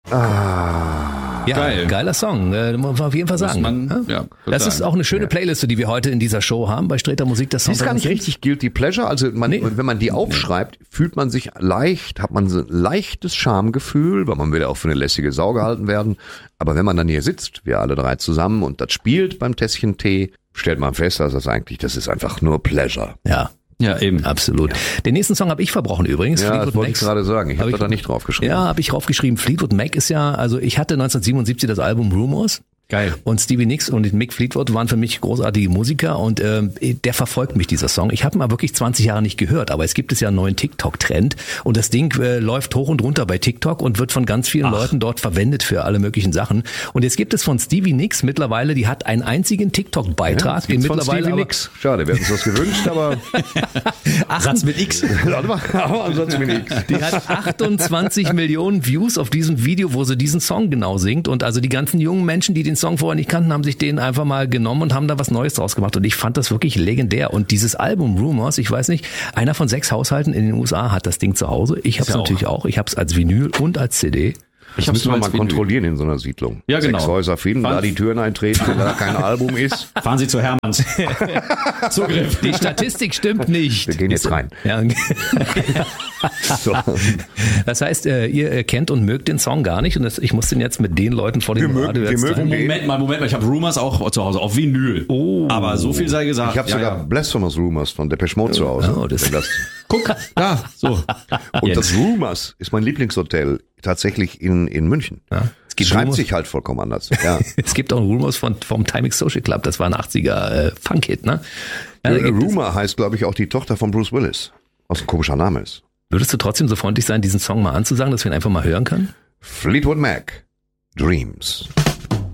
Ja, geil. Geiler Song, muss man auf jeden Fall sagen. Das ist auch eine schöne Playlist, die wir heute in dieser Show haben bei Sträter Musik. Das ist gar nicht richtig Guilty Pleasure. Also wenn man die aufschreibt, fühlt man sich hat man so ein leichtes Schamgefühl, weil man will ja auch für eine lässige Sau gehalten werden. Aber wenn man dann hier sitzt, wir alle drei zusammen und das spielt beim Tässchen Tee, stellt man fest, dass das ist einfach nur Pleasure. Ja, eben. Absolut. Den nächsten Song habe ich verbrochen übrigens. Ja, das wollte ich gerade sagen. Ich habe da nicht draufgeschrieben. Ja, habe ich draufgeschrieben. Fleetwood Mac ist ja, also ich hatte 1977 das Album Rumors. Geil. Und Stevie Nicks und Mick Fleetwood waren für mich großartige Musiker und der verfolgt mich, dieser Song. Ich habe ihn mal wirklich 20 Jahre nicht gehört, aber es gibt ja einen neuen TikTok-Trend und das Ding läuft hoch und runter bei TikTok und wird von ganz vielen Leuten dort verwendet für alle möglichen Sachen. Und jetzt gibt es von Stevie Nicks mittlerweile, die hat einen einzigen TikTok-Beitrag. Ja, von Stevie Nicks. Schade, wir hätten uns das gewünscht, aber... Satz mit X. Satz mit X. Die hat 28 Millionen Views auf diesem Video, wo sie diesen Song genau singt und also die ganzen jungen Menschen, die den Song vorher nicht kannten, haben sich den einfach mal genommen und haben da was Neues draus gemacht. Und ich fand das wirklich legendär. Und dieses Album Rumors, ich weiß nicht, einer von 6 Haushalten in den USA hat das Ding zu Hause. Ich habe es natürlich auch. Ich habe es als Vinyl und als CD. Ich muss mal kontrollieren in so einer Siedlung. Ja, genau. 6 Häuser finden, da die Türen eintreten, wenn da kein Album ist. Fahren Sie zu Hermanns. Zugriff. Die Statistik stimmt nicht. Wir gehen jetzt rein. Ja. So. Das heißt, ihr kennt und mögt den Song gar nicht und ich muss den jetzt mit den Leuten vor dem Radio Moment mal, ich habe Rumors auch zu Hause, auf Vinyl. Oh. Aber so viel sei gesagt. Ich habe sogar Blasphemous Rumors von Depeche Mode zu Hause. Oh, Guck, da, so. Und das Rumors ist mein Lieblingshotel tatsächlich in München. Ja. Es schreibt sich halt vollkommen anders. Ja. Es gibt auch Rumors vom Timex Social Club, das war ein 80er Funk-Hit, ne? Ja, Rumor heißt, glaube ich, auch die Tochter von Bruce Willis. Was ein komischer Name ist. Würdest du trotzdem so freundlich sein, diesen Song mal anzusagen, dass wir ihn einfach mal hören können? Fleetwood Mac, Dreams.